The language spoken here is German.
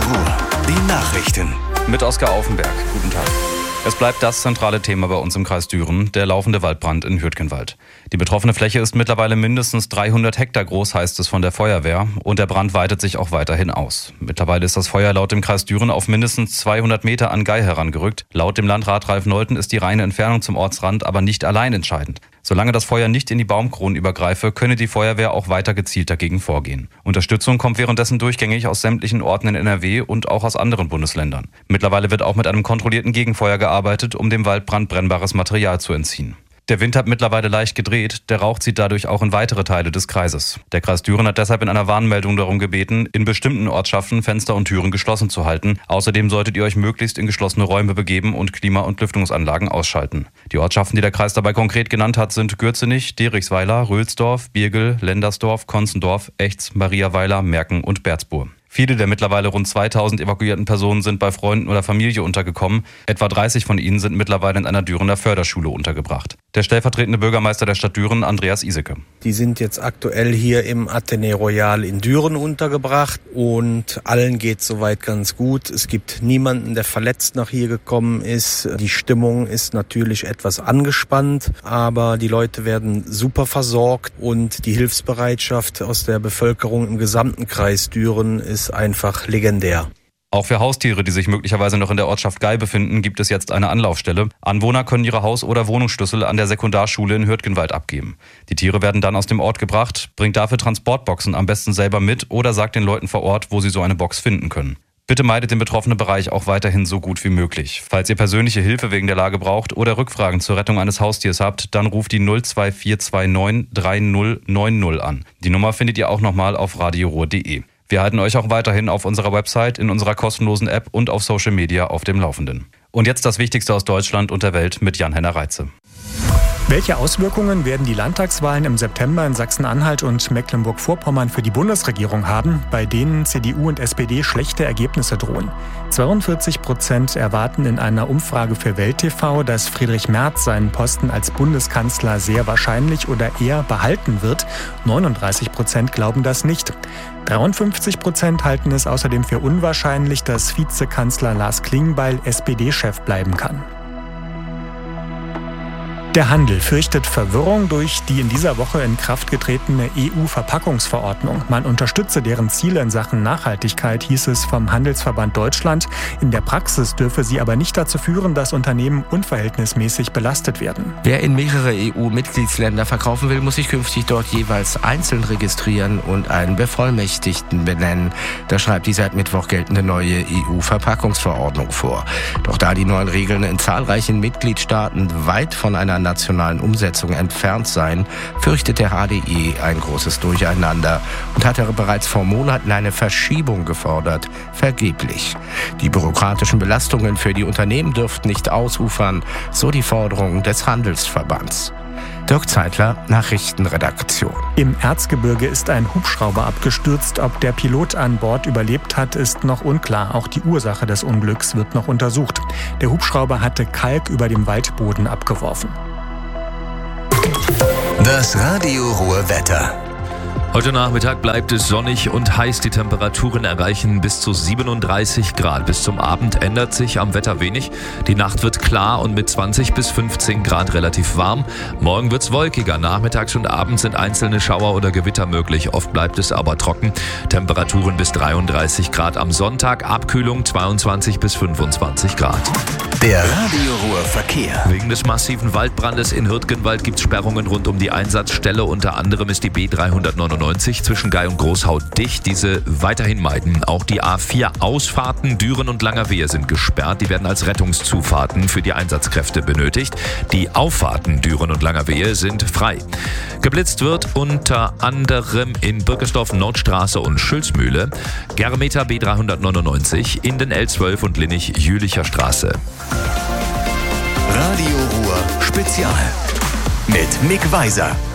Ruhr. Die Nachrichten. Mit Oskar Aufenberg. Guten Tag. Es bleibt das zentrale Thema bei uns im Kreis Düren, der laufende Waldbrand in Hürtgenwald. Die betroffene Fläche ist mittlerweile mindestens 300 Hektar groß, heißt es von der Feuerwehr. Und der Brand weitet sich auch weiterhin aus. Mittlerweile ist das Feuer laut dem Kreis Düren auf mindestens 200 Meter an Gei herangerückt. Laut dem Landrat Ralf Nolten ist die reine Entfernung zum Ortsrand aber nicht allein entscheidend. Solange das Feuer nicht in die Baumkronen übergreife, könne die Feuerwehr auch weiter gezielt dagegen vorgehen. Unterstützung kommt währenddessen durchgängig aus sämtlichen Orten in NRW und auch aus anderen Bundesländern. Mittlerweile wird auch mit einem kontrollierten Gegenfeuer gearbeitet, um dem Waldbrand brennbares Material zu entziehen. Der Wind hat mittlerweile leicht gedreht, der Rauch zieht dadurch auch in weitere Teile des Kreises. Der Kreis Düren hat deshalb in einer Warnmeldung darum gebeten, in bestimmten Ortschaften Fenster und Türen geschlossen zu halten. Außerdem solltet ihr euch möglichst in geschlossene Räume begeben und Klima- und Lüftungsanlagen ausschalten. Die Ortschaften, die der Kreis dabei konkret genannt hat, sind Gürzenich, Derichsweiler, Röhlsdorf, Birgel, Lendersdorf, Konzendorf, Echts, Mariaweiler, Merken und Berzburg. Viele der mittlerweile rund 2000 evakuierten Personen sind bei Freunden oder Familie untergekommen. Etwa 30 von ihnen sind mittlerweile in einer Dürener Förderschule untergebracht. Der stellvertretende Bürgermeister der Stadt Düren, Andreas Iseke. Die sind jetzt aktuell hier im Athénée Royal in Düren untergebracht und allen geht soweit ganz gut. Es gibt niemanden, der verletzt nach hier gekommen ist. Die Stimmung ist natürlich etwas angespannt, aber die Leute werden super versorgt und die Hilfsbereitschaft aus der Bevölkerung im gesamten Kreis Düren ist einfach legendär. Auch für Haustiere, die sich möglicherweise noch in der Ortschaft Gei befinden, gibt es jetzt eine Anlaufstelle. Anwohner können ihre Haus- oder Wohnungsschlüssel an der Sekundarschule in Hürtgenwald abgeben. Die Tiere werden dann aus dem Ort gebracht, bringt dafür Transportboxen am besten selber mit oder sagt den Leuten vor Ort, wo sie so eine Box finden können. Bitte meidet den betroffenen Bereich auch weiterhin so gut wie möglich. Falls ihr persönliche Hilfe wegen der Lage braucht oder Rückfragen zur Rettung eines Haustiers habt, dann ruft die 02429 3090 an. Die Nummer findet ihr auch nochmal auf radioruhr.de. Wir halten euch auch weiterhin auf unserer Website, in unserer kostenlosen App und auf Social Media auf dem Laufenden. Und jetzt das Wichtigste aus Deutschland und der Welt mit Jan-Henner Reitze. Welche Auswirkungen werden die Landtagswahlen im September in Sachsen-Anhalt und Mecklenburg-Vorpommern für die Bundesregierung haben, bei denen CDU und SPD schlechte Ergebnisse drohen? 42% erwarten in einer Umfrage für Welt TV, dass Friedrich Merz seinen Posten als Bundeskanzler sehr wahrscheinlich oder eher behalten wird. 39% glauben das nicht. 53% halten es außerdem für unwahrscheinlich, dass Vizekanzler Lars Klingbeil SPD-Chef bleiben kann. Der Handel fürchtet Verwirrung durch die in dieser Woche in Kraft getretene EU-Verpackungsverordnung. Man unterstütze deren Ziele in Sachen Nachhaltigkeit, hieß es vom Handelsverband Deutschland. In der Praxis dürfe sie aber nicht dazu führen, dass Unternehmen unverhältnismäßig belastet werden. Wer in mehrere EU-Mitgliedsländer verkaufen will, muss sich künftig dort jeweils einzeln registrieren und einen Bevollmächtigten benennen. Das schreibt die seit Mittwoch geltende neue EU-Verpackungsverordnung vor. Doch da die neuen Regeln in zahlreichen Mitgliedstaaten weit von einer nationalen Umsetzung entfernt seien, fürchtet der HDE ein großes Durcheinander und hatte bereits vor Monaten eine Verschiebung gefordert, vergeblich. Die bürokratischen Belastungen für die Unternehmen dürften nicht ausufern, so die Forderung des Handelsverbands. Dirk Zeitler, Nachrichtenredaktion. Im Erzgebirge ist ein Hubschrauber abgestürzt. Ob der Pilot an Bord überlebt hat, ist noch unklar. Auch die Ursache des Unglücks wird noch untersucht. Der Hubschrauber hatte Kalk über dem Waldboden abgeworfen. Das Radio Ruhr Wetter. Heute Nachmittag bleibt es sonnig und heiß. Die Temperaturen erreichen bis zu 37 Grad. Bis zum Abend ändert sich am Wetter wenig. Die Nacht wird klar und mit 20 bis 15 Grad relativ warm. Morgen wird's wolkiger. Nachmittags und abends sind einzelne Schauer oder Gewitter möglich. Oft bleibt es aber trocken. Temperaturen bis 33 Grad am Sonntag. Abkühlung 22 bis 25 Grad. Der Radio Ruhr Verkehr. Wegen des massiven Waldbrandes in Hürtgenwald gibt es Sperrungen rund um die Einsatzstelle. Unter anderem ist die B399 zwischen Gei und Großhaut dicht. Diese weiterhin meiden. Auch die A4-Ausfahrten Düren und Langerwehe sind gesperrt. Die werden als Rettungszufahrten für die Einsatzkräfte benötigt. Die Auffahrten Düren und Langerwehe sind frei. Geblitzt wird unter anderem in Birkesdorf Nordstraße und Schülzmühle, Germeter B399, in den L12 und Linnich-Jülicher Straße. Radio Ruhr Spezial mit Mick Weiser.